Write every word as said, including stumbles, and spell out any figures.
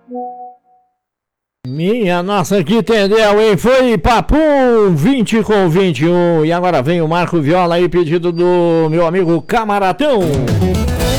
Minha nossa, que entendeu, hein? Foi Papum, vinte com vinte e um. E agora vem o Marco Viola aí, pedido do meu amigo Camaratão.